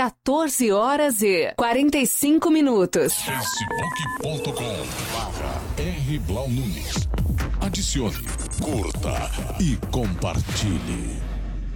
14h45. facebook.com/R Blau Nunes. Adicione, curta e compartilhe.